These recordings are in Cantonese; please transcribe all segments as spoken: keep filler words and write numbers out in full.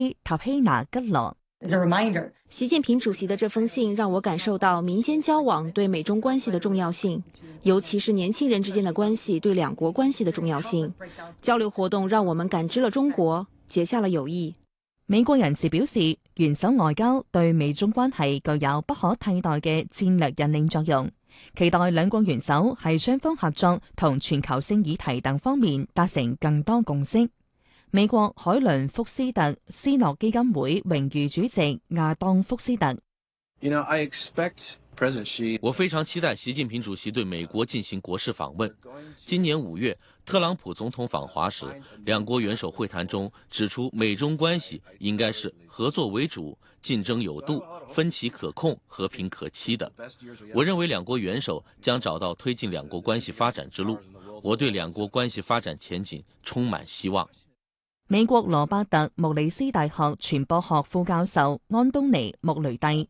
塔希拿吉羅。 習近平主席的這封信讓我感受到民間交往對美中關係的重要性，尤其是年輕人之間的關係對兩國關係的重要性。交流活動讓我們感知了中國，結下了友誼。 美國人士表示，元首外交對美中關係具有不可替代嘅戰略引領作用，期待兩國元首喺雙方合作同全球性議題等方面達成更多共識。美國海倫福斯特斯諾基金會榮譽主席亞當福斯特， You know, I expect President Xi... 我非常期待習近平主席對美國進行國事訪問。今年五月，特朗普總統訪華時，兩國元首會談中指出，美中關係應該是合作為主、競爭有度、分歧可控、和平可期的。我認為兩國元首將找到推進兩國關係發展之路。我對兩國關係發展前景充滿希望。 美國羅伯特穆里斯大學傳播學副教授安東尼穆雷蒂，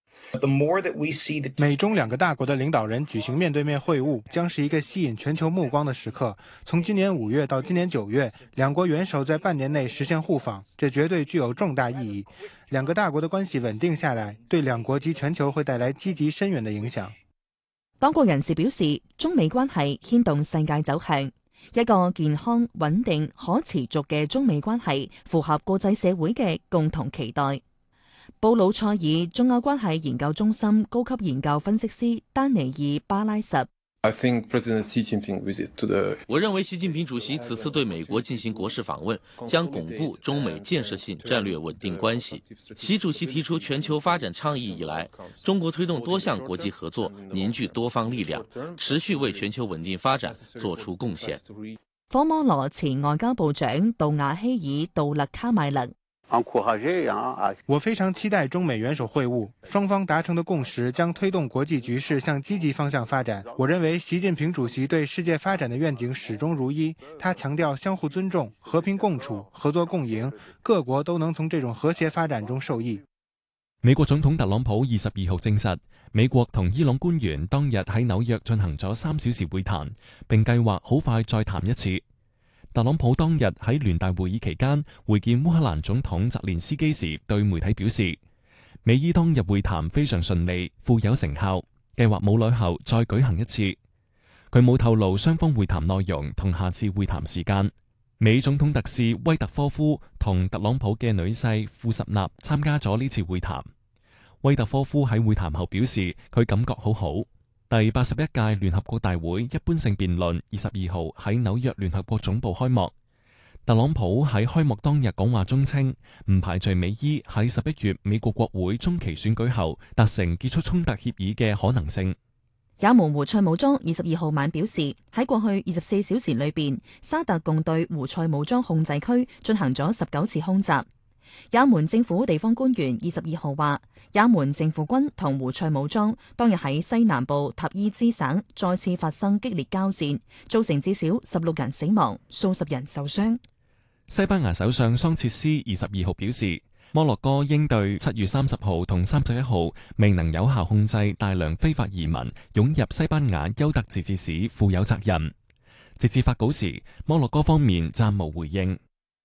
美中兩個大國的領導人舉行面對面會晤，將是一個吸引全球目光的時刻。從今年五月到今年九月，兩國元首在半年內實現互訪，這絕對具有重大意義。兩個大國的關係穩定下來，對兩國及全球會帶來積極深遠的影響。 多國人士表示，中美關係牽動世界走向。一個健康、穩定、可持續嘅中美關係，符合國際社會嘅共同期待。布魯塞爾中歐關係研究中心高級研究分析師丹尼爾巴拉什。 I think President Xi Jinping visit to the... 我認為習近平主席此次對美國進行國事訪問，將鞏固中美建設性戰略穩定關係。習主席提出全球發展倡議以來，中國推動多項國際合作，凝聚多方力量，持續為全球穩定發展作出貢獻。 科摩羅前外交部長杜瓦希爾杜勒卡邁勒， 我非常期待中美元首會晤，雙方達成的共識將推動國際局勢向積極方向發展。我認為習近平主席對世界發展的願景始終如一，他強調相互尊重、和平共處、合作共贏，各國都能從這種和諧發展中受益。 美國總統特朗普二十二號證實，美國同伊朗官員當日喺紐約進行咗三小時會談，並計劃好快再談一次。特朗普當日喺聯大會議期間會見烏克蘭總統澤連斯基時，對媒體表示，美伊當日會談非常順利，富有成效，計劃冇耐後再舉行一次。佢冇透露雙方會談內容同下次會談時間。美總統特使威特科夫同特朗普嘅女婿庫什納參加咗呢次會談。威特科夫喺會談後表示，佢感覺好好。第八十一屆聯合國大會一般性辯論二十二號喺紐約聯合國總部開幕。特朗普喺開幕當日講話中稱，唔排除美伊喺十一月美國國會中期選舉後達成結束衝突協議嘅可能性。 也門胡塞武裝二十二號晚表示，喺過去二十四小時裏邊，沙特共對胡塞武裝控制區進行咗十九次空襲。也門政府地方官員二十二號話，也門政府軍同胡塞武裝當日喺西南部塔伊茲省再次發生激烈交戰，造成至少十六人死亡，數十人受傷。 西班牙首相桑切斯二十二號表示，摩洛哥應對七月三十號同三十一號未能有效控制大量非法移民湧入西班牙邱特自治市負有責任。截至發稿時，摩洛哥方面暫無回應。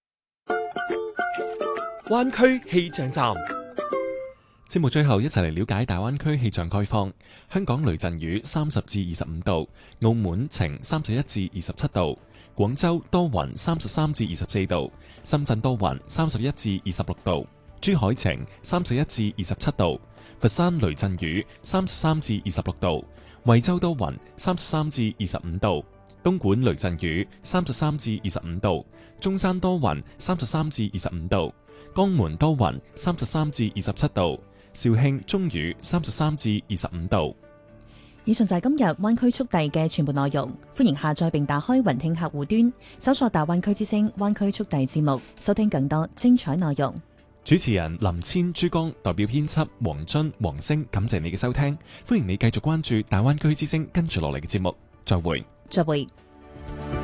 灣區氣象站節目最後一齊嚟了解大灣區氣象概況。香港雷陣雨三十至二十五度，澳門晴三十一至二十七度，廣州多雲三十三至二十四度，深圳多雲三十一至二十六度，珠海晴三十一至二十七度，佛山雷陣雨三十三至二十六度，惠州多雲三十三至二十五度，東莞雷陣雨三十三至二十五度，中山多雲三十三至二十五度，江門多雲三十三至二十七度，肇慶中雨三十三至二十五度。 以上就係今日灣區速遞嘅全部內容，歡迎下載並打開雲聽客戶端，搜索大灣區之聲灣區速遞節目，收聽更多精彩內容。 主持人林千、珠江代表編輯黃津、黃星，感謝你嘅收聽，歡迎你繼續關注大灣區之聲跟住落嚟嘅節目，再會， 再會。